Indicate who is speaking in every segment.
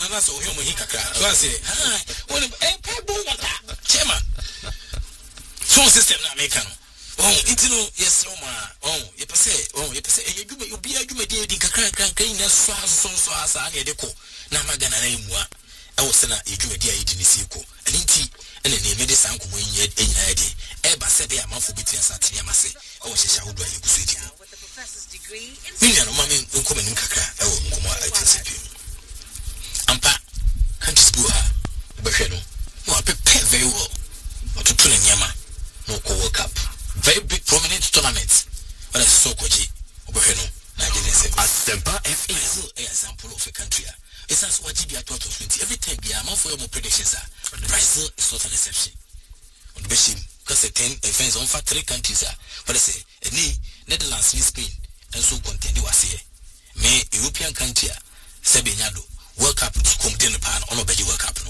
Speaker 1: na so hwe mo hikaka so I say when pebble water chema so system na make no intino yes you pese you be adwuma dey kakra na so asa na de ko na magana na emua e wo se na adwuma dey ayi ni siko aninti ene ne me de sankomo yin enyina de e ba se be amafo bitia satria mase e wo hyehyɛ hodo ayi kusu edi no mama nkomo nim kakra e wo nkomo atensepi ampa countries go ha behwe no prepare very well to put in yama no ko World Cup very big prominent tournament but it's so koji obehwe no Nigeria say Asempa FA is an example of a country. It's as what you are taught of 20 every time we are for your predictions are Brazil is not an exception on the best because 10 events on for 3 countries are but I say any Netherlands and Spain and so contend was here me European country Sebenyado World Cup to come to the pan on obeji World Cup no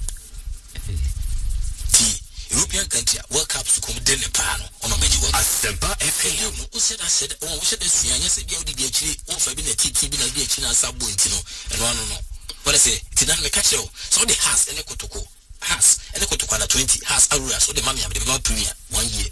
Speaker 1: European country World Cup to come to the pan on obeji World Cup Asempa FA no said we said this year yes be odi actually o fa bi na titi bi na bi actually na sabo ntino no what I say ti dan me catch you so the has ene kotoko na 20 has arura so the mami am the premier 1 year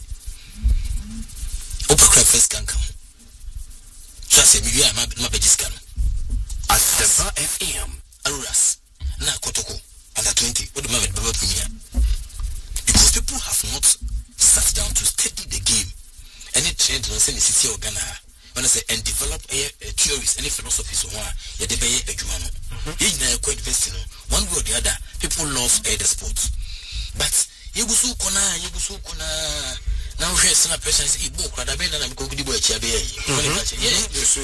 Speaker 1: open first can come so I say me ya ma bejiska no Asempa FM aruras na kotoko under 20 what the mami the premier because people have not sat down to study the game any trend no say the city of Ghana when I say and develop theories any philosophies on ya de beye adwuma no you na quite invest no one way or the other people love the sports but yegusu kona now here is na person is igbo kwada be na me ko gidi bo achi abe yi